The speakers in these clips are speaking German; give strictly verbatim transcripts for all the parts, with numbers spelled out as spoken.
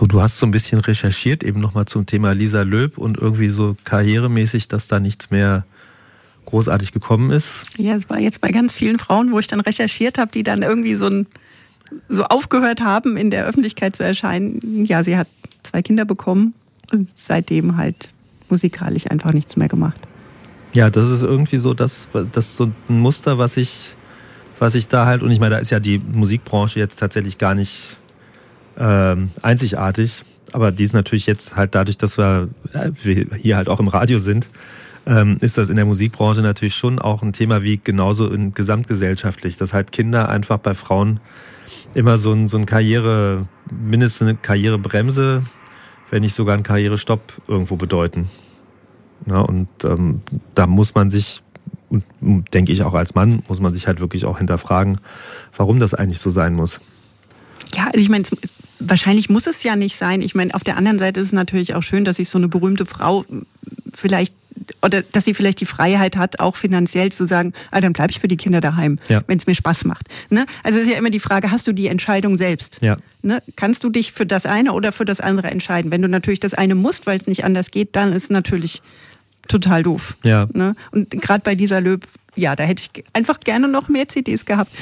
So, du hast so ein bisschen recherchiert, eben nochmal zum Thema Lisa Löb und irgendwie so karrieremäßig, dass da nichts mehr großartig gekommen ist. Ja, es war jetzt bei ganz vielen Frauen, wo ich dann recherchiert habe, die dann irgendwie so, ein, so aufgehört haben, in der Öffentlichkeit zu erscheinen. Ja, sie hat zwei Kinder bekommen und seitdem halt musikalisch einfach nichts mehr gemacht. Ja, das ist irgendwie so, das, das ist so ein Muster, was ich, was ich da halt, und ich meine, da ist ja die Musikbranche jetzt tatsächlich gar nicht ähm, einzigartig, aber die ist natürlich jetzt halt dadurch, dass wir, äh, wir hier halt auch im Radio sind, ähm, ist das in der Musikbranche natürlich schon auch ein Thema wie genauso in gesamtgesellschaftlich, dass halt Kinder einfach bei Frauen immer so ein, so ein Karriere, mindestens eine Karrierebremse, wenn nicht sogar ein Karrierestopp irgendwo bedeuten. Ja, und ähm, da muss man sich, und denke ich auch als Mann, muss man sich halt wirklich auch hinterfragen, warum das eigentlich so sein muss. Ja, also ich meine, wahrscheinlich muss es ja nicht sein. Ich meine, auf der anderen Seite ist es natürlich auch schön, dass sich so eine berühmte Frau vielleicht, oder dass sie vielleicht die Freiheit hat, auch finanziell zu sagen, ah, dann bleibe ich für die Kinder daheim, ja, wenn es mir Spaß macht. Ne? Also es ist ja immer die Frage, hast du die Entscheidung selbst? Ja. Ne? Kannst du dich für das eine oder für das andere entscheiden? Wenn du natürlich das eine musst, weil es nicht anders geht, dann ist es natürlich total doof. Ja. Ne? Und gerade bei Lisa Löb, ja, da hätte ich einfach gerne noch mehr C Ds gehabt.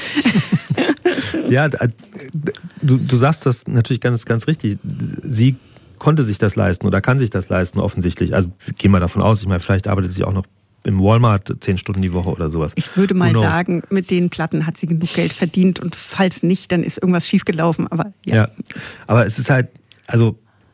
Ja, du, du sagst das natürlich ganz, ganz richtig. Sie konnte sich das leisten oder kann sich das leisten, offensichtlich. Also gehen wir davon aus, ich meine, vielleicht arbeitet sie auch noch im Walmart zehn Stunden die Woche oder sowas. Ich würde mal sagen, mit den Platten hat sie genug Geld verdient und falls nicht, dann ist irgendwas schiefgelaufen. Aber ja. Ja, aber es ist halt, also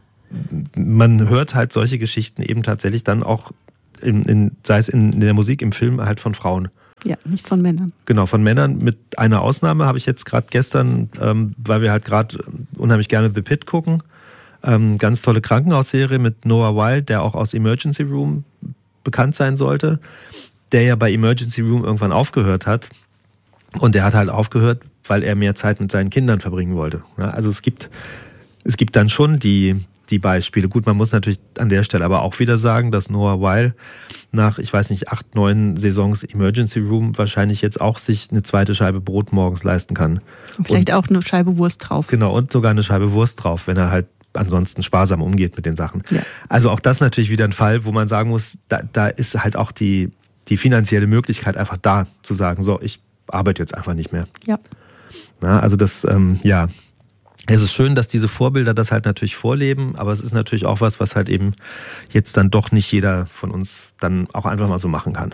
man hört halt solche Geschichten eben tatsächlich dann auch, in, in, sei es in, in der Musik, im Film, halt von Frauen. Ja, nicht von Männern. Genau, von Männern. Mit einer Ausnahme habe ich jetzt gerade gestern, ähm, weil wir halt gerade unheimlich gerne The Pit gucken, ähm, ganz tolle Krankenhausserie mit Noah Wyle, der auch aus Emergency Room bekannt sein sollte, der ja bei Emergency Room irgendwann aufgehört hat. Und der hat halt aufgehört, weil er mehr Zeit mit seinen Kindern verbringen wollte. Ja, also es gibt, es gibt dann schon die, die Beispiele. Gut, man muss natürlich an der Stelle aber auch wieder sagen, dass Noah Wyle nach, ich weiß nicht, acht, neun Saisons Emergency Room wahrscheinlich jetzt auch sich eine zweite Scheibe Brot morgens leisten kann. Und vielleicht und, auch eine Scheibe Wurst drauf. Genau, und sogar eine Scheibe Wurst drauf, wenn er halt ansonsten sparsam umgeht mit den Sachen. Ja. Also auch das natürlich wieder ein Fall, wo man sagen muss, da, da ist halt auch die, die finanzielle Möglichkeit einfach da, zu sagen, so, ich arbeite jetzt einfach nicht mehr. Ja. Na, also das, ähm, ja, es ist schön, dass diese Vorbilder das halt natürlich vorleben, aber es ist natürlich auch was, was halt eben jetzt dann doch nicht jeder von uns dann auch einfach mal so machen kann.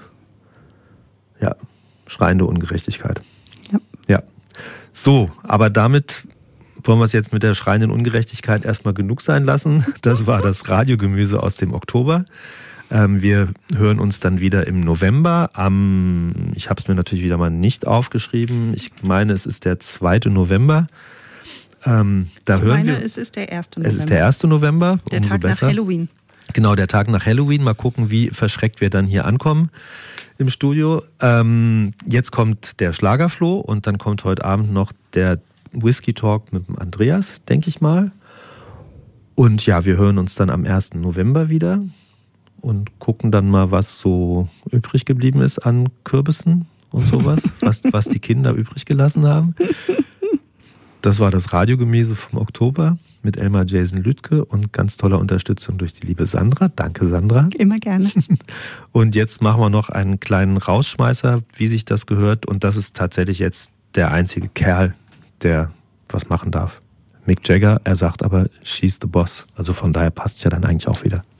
Ja, schreiende Ungerechtigkeit. Ja. Ja. So, aber damit wollen wir es jetzt mit der schreienden Ungerechtigkeit erstmal genug sein lassen. Das war das Radiogemüse aus dem Oktober. Ähm, wir hören uns dann wieder im November. Am, ich habe es mir natürlich wieder mal nicht aufgeschrieben. Ich meine, es ist der zweite November. Ähm, da ich hören meine, wir, es ist der erste November. Es ist der erste November. Der umso Tag besser. nach Halloween. Genau, der Tag nach Halloween. Mal gucken, wie verschreckt wir dann hier ankommen im Studio. Ähm, jetzt kommt der Schlagerfloh und dann kommt heute Abend noch der Whisky Talk mit dem Andreas, denke ich mal. Und ja, wir hören uns dann am ersten November wieder und gucken dann mal, was so übrig geblieben ist an Kürbissen und sowas, was, was die Kinder übrig gelassen haben. Das war das Radiogemüse vom Oktober mit Elmar Jason Lüdke und ganz toller Unterstützung durch die liebe Sandra. Danke, Sandra. Immer gerne. Und jetzt machen wir noch einen kleinen Rausschmeißer, wie sich das gehört. Und das ist tatsächlich jetzt der einzige Kerl, der was machen darf. Mick Jagger, er sagt aber, she's the boss. Also von daher passt es ja dann eigentlich auch wieder.